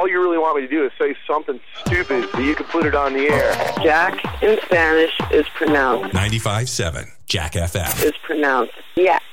all you really want me to do is say something stupid so you can put it on the air. Jack in Spanish is pronounced. 95.7 Jack FM. Is pronounced. Yeah.